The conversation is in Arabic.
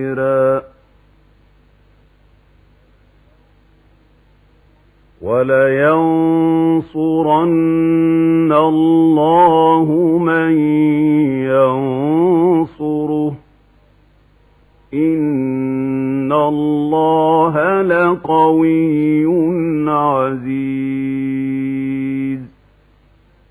وَلَيَنصُرَنَّ اللَّهُ مَن يَنصُرُهُ ۗ إِنَّ اللَّهَ لَقَوِيٌّ عَزِيزٌ.